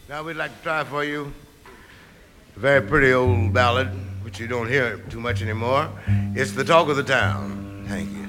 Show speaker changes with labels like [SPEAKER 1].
[SPEAKER 1] Now we'd like to try for you a very pretty old ballad, which you don't hear too much anymore. It's the talk of the town. Thank you.